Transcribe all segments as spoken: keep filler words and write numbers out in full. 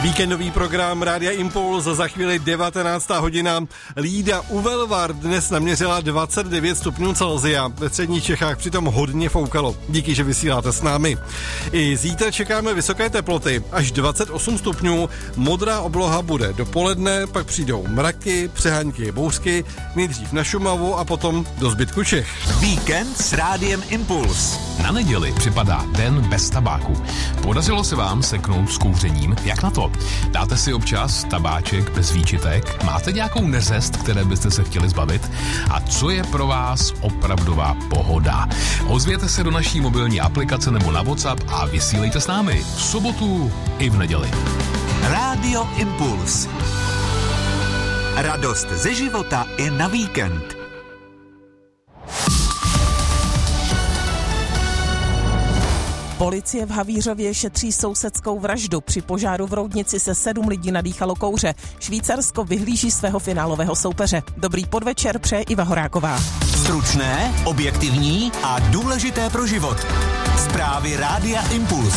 Víkendový program Rádia Impuls, za chvíli devatenáctá hodina. Lída u Velvar dnes naměřila dvacet devět stupňů Celsia. Ve středních Čechách přitom hodně foukalo. Díky, že vysíláte s námi. I zítra čekáme vysoké teploty, až dvacet osm stupňů. Modrá obloha bude dopoledne, pak přijdou mraky, přehánky, bouřky, nejdřív na Šumavu a potom do zbytku Čech. Víkend s Rádiem Impuls. Na neděli připadá den bez tabáku. Podařilo se vám seknout s kouřením? Jak na to? Dáte si občas tabáček bez výčitek? Máte nějakou neřest, které byste se chtěli zbavit? A co je pro vás opravdová pohoda? Ozvěte se do naší mobilní aplikace nebo na WhatsApp a vysílejte s námi v sobotu i v neděli. Rádio Impuls. Radost ze života i na víkend. Policie v Havířově šetří sousedskou vraždu. Při požáru v Roudnici se sedm lidí nadýchalo kouře. Švýcarsko vyhlíží svého finálového soupeře. Dobrý podvečer přeje Iva Horáková. Stručné, objektivní a důležité pro život. Zprávy Rádia Impuls.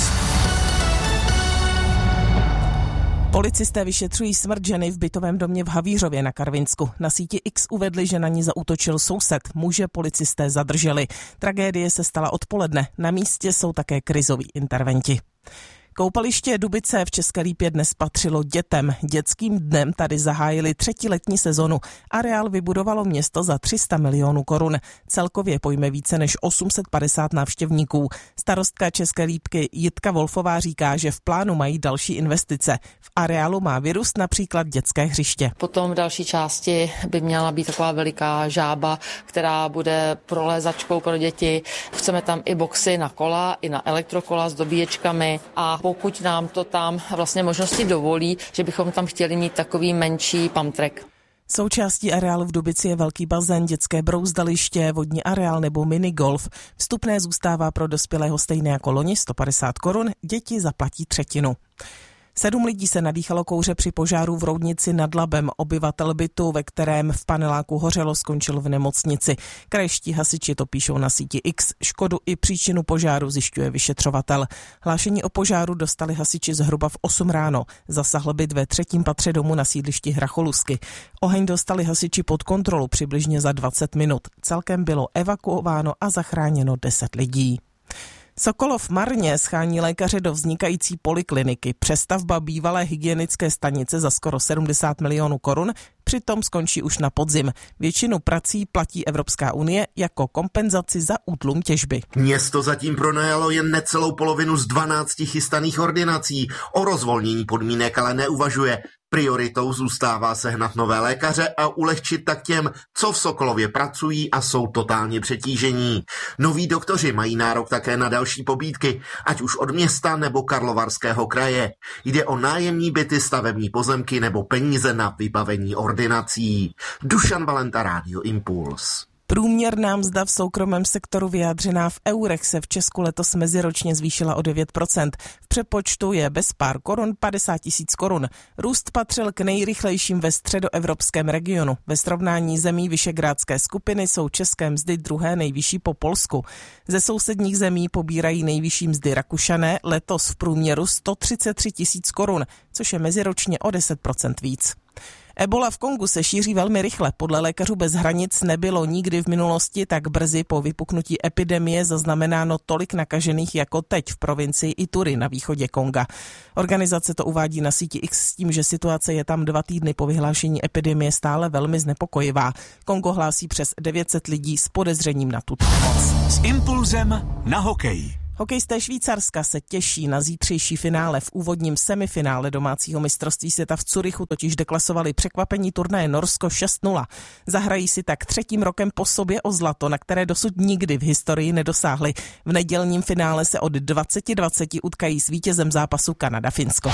Policisté vyšetřují smrt ženy v bytovém domě v Havířově na Karvinsku. Na síti X uvedli, že na ní zaútočil soused. Muže policisté zadrželi. Tragédie se stala odpoledne. Na místě jsou také krizoví interventi. Koupaliště Dubice v České Lípě dnes patřilo dětem. Dětským dnem tady zahájili třetí letní sezonu. Areál vybudovalo město za tři sta milionů korun. Celkově pojme více než osm set padesát návštěvníků. Starostka České Lípky Jitka Wolfová říká, že v plánu mají další investice. V areálu má vyrůst například dětské hřiště. Potom v další části by měla být taková veliká žába, která bude prolézačkou pro děti. Chceme tam i boxy na kola, i na elektrokola s dobíječkami a pokud nám to tam vlastně možnosti dovolí, že bychom tam chtěli mít takový menší pump track. Součástí areálu v Dubici je velký bazén, dětské brouzdaliště, vodní areál nebo minigolf. Vstupné zůstává pro dospělého stejné jako loni sto padesát korun, děti zaplatí třetinu. Sedm lidí se nadýchalo kouře při požáru v Roudnici nad Labem. Obyvatel bytu, ve kterém v paneláku hořelo, skončil v nemocnici. Krajští hasiči to píšou na síti X. Škodu i příčinu požáru zjišťuje vyšetřovatel. Hlášení o požáru dostali hasiči zhruba v osm ráno. Zasahl byt ve třetím patře domu na sídlišti Hracholusky. Oheň dostali hasiči pod kontrolu přibližně za dvacet minut. Celkem bylo evakuováno a zachráněno deset lidí. Sokolov marně schání lékaře do vznikající polikliniky. Přestavba bývalé hygienické stanice za skoro sedmdesát milionů korun přitom skončí už na podzim. Většinu prací platí Evropská unie jako kompenzaci za útlum těžby. Město zatím pronajalo jen necelou polovinu z dvanácti chystaných ordinací. O rozvolnění podmínek ale neuvažuje. Prioritou zůstává sehnat nové lékaře a ulehčit tak těm, co v Sokolově pracují a jsou totálně přetížení. Noví doktoři mají nárok také na další pobídky, ať už od města nebo Karlovarského kraje. Jde o nájemní byty, stavební pozemky nebo peníze na vybavení ordinací. Dušan Valenta, Rádio Impuls. Průměrná mzda v soukromém sektoru vyjádřená v eurech se v Česku letos meziročně zvýšila o devět procent. V přepočtu je bez pár korun padesát tisíc korun. Růst patřil k nejrychlejším ve středoevropském regionu. Ve srovnání zemí Visegrádské skupiny jsou české mzdy druhé nejvyšší po Polsku. Ze sousedních zemí pobírají nejvyšší mzdy Rakušané, letos v průměru sto třicet tři tisíc korun, což je meziročně o deset procent víc. Ebola v Kongu se šíří velmi rychle. Podle Lékařů bez hranic nebylo nikdy v minulosti tak brzy po vypuknutí epidemie zaznamenáno tolik nakažených jako teď v provincii Ituri na východě Konga. Organizace to uvádí na síti X s tím, že situace je tam dva týdny po vyhlášení epidemie stále velmi znepokojivá. Kongo hlásí přes devět set lidí s podezřením na tuto nemoc. S impulzem na hokej. Hokejisté Švýcarska se těší na zítřejší finále. V úvodním semifinále domácího mistrovství světa v Curychu totiž deklasovali překvapení turnaje Norsko šest nula. Zahrají si tak třetím rokem po sobě o zlato, na které dosud nikdy v historii nedosáhli. V nedělním finále se od dvacet dvacet utkají s vítězem zápasu Kanada-Finsko.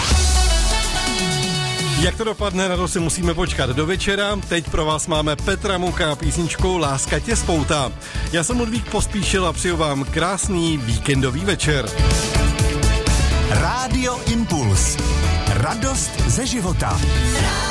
Jak to dopadne, na to si musíme počkat do večera. Teď pro vás máme Petra Muka písničkou Láska tě spoutá. Já jsem Ludvík Pospíšil a přeju vám krásný víkendový večer. Rádio Impuls. Radost ze života.